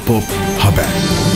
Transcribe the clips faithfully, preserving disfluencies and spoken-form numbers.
Pop Haber.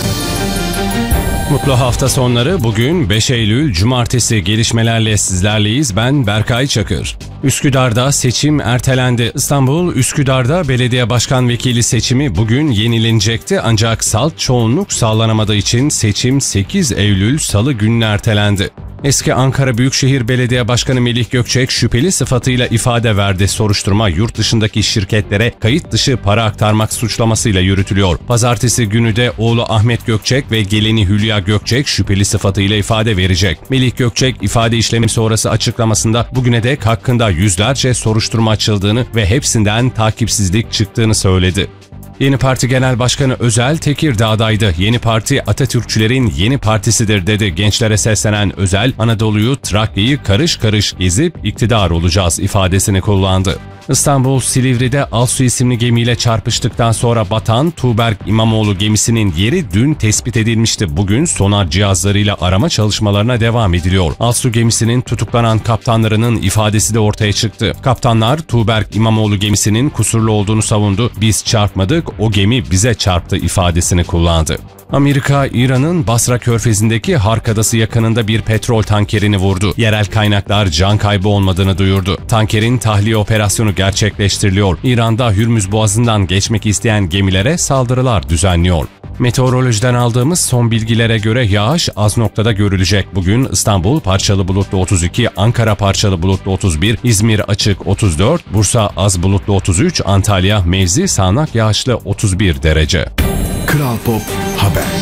Mutlu hafta sonları. Bugün beş Eylül Cumartesi, gelişmelerle sizlerleyiz. Ben Berkay Çakır. Üsküdar'da seçim ertelendi. İstanbul Üsküdar'da belediye başkan vekili seçimi bugün yenilenecekti, ancak salt çoğunluk sağlanamadığı için seçim sekiz Eylül Salı gününe ertelendi. Eski Ankara Büyükşehir Belediye Başkanı Melih Gökçek şüpheli sıfatıyla ifade verdi. Soruşturma yurt dışındaki şirketlere kayıt dışı para aktarmak suçlamasıyla yürütülüyor. Pazartesi günü de oğlu Ahmet Gökçek ve gelini Hülya Gökçek şüpheli sıfatıyla ifade verecek. Melih Gökçek ifade işlemi sonrası açıklamasında bugüne dek hakkında yüzlerce soruşturma açıldığını ve hepsinden takipsizlik çıktığını söyledi. Yeni Parti Genel Başkanı Özel Tekirdağ'daydı. Yeni Parti Atatürkçülerin yeni partisidir dedi. Gençlere seslenen Özel, Anadolu'yu, Trakya'yı karış karış gezip iktidar olacağız ifadesini kullandı. İstanbul Silivri'de Alsu isimli gemiyle çarpıştıktan sonra batan Tuğberk İmamoğlu gemisinin yeri dün tespit edilmişti. Bugün sonar cihazlarıyla arama çalışmalarına devam ediliyor. Alsu gemisinin tutuklanan kaptanlarının ifadesi de ortaya çıktı. Kaptanlar Tuğberk İmamoğlu gemisinin kusurlu olduğunu savundu. Biz çarpmadık, o gemi bize çarptı ifadesini kullandı. Amerika, İran'ın Basra Körfezi'ndeki Hark Adası yakınında bir petrol tankerini vurdu. Yerel kaynaklar can kaybı olmadığını duyurdu. Tankerin tahliye operasyonu gerçekleştiriliyor. İran'da Hürmüz Boğazı'ndan geçmek isteyen gemilere saldırılar düzenliyor. Meteorolojiden aldığımız son bilgilere göre yağış az noktada görülecek. Bugün İstanbul parçalı bulutlu otuz iki, Ankara parçalı bulutlu otuz bir, İzmir açık otuz dört, Bursa az bulutlu otuz üç, Antalya mevzi sağanak yağışlı otuz bir derece. Kral Pop Haber.